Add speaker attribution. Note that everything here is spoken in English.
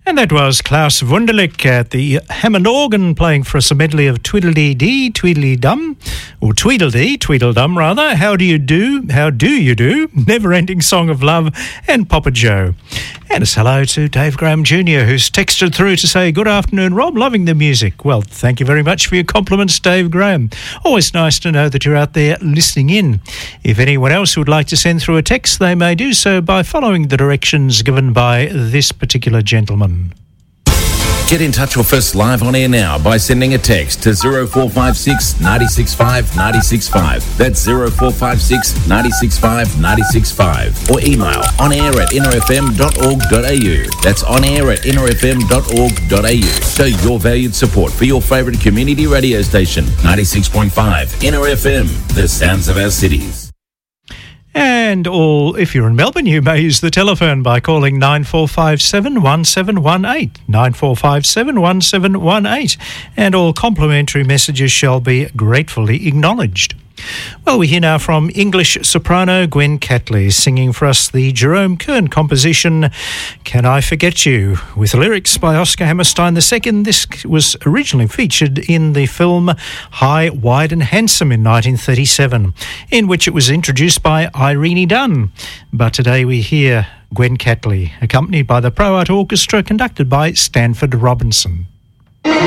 Speaker 1: And that was Klaus Wunderlich at the Hammond organ playing for us a medley of Tweedledee, Tweedledum, or Tweedledee, Tweedledum rather. How do you do? How do you do? Never-ending Song of Love and Papa Joe. And a hello to Dave Graham Jr., who's texted through to say, good afternoon, Rob, loving the music. Well, thank you very much for your compliments, Dave Graham. Always nice to know that you're out there listening in. If anyone else would like to send through a text, they may do so by following the directions given by this particular gentleman.
Speaker 2: Get in touch with us live on air now by sending a text to 0456 965 965. That's 0456 965 965. Or email onair@innerfm.org.au. That's onair@innerfm.org.au. Show your valued support for your favourite community radio station, 96.5 Inner FM, the sounds of our cities.
Speaker 1: And if you're in Melbourne, you may use the telephone by calling 9457 1718, 9457 1718, and all complimentary messages shall be gratefully acknowledged. Well, we hear now from English soprano Gwen Catley singing for us the Jerome Kern composition Can I Forget You, with lyrics by Oscar Hammerstein II. This was originally featured in the film High, Wide and Handsome in 1937, in which it was introduced by Irene Dunn. But today we hear Gwen Catley, accompanied by the Pro Art Orchestra conducted by Stanford Robinson.